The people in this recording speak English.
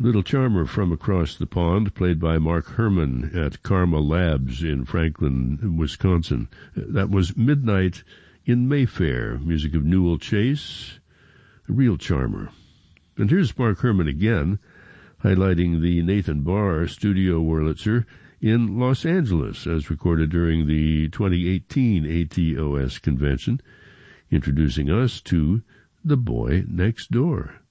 Little Charmer from Across the Pond, played by Mark Herman at Karma Labs in Franklin, Wisconsin. That was Midnight in Mayfair, music of Newell Chase, a real charmer. And here's Mark Herman again, highlighting the Nathan Barr studio Wurlitzer in Los Angeles, as recorded during the 2018 ATOS convention, introducing us to The Boy Next Door.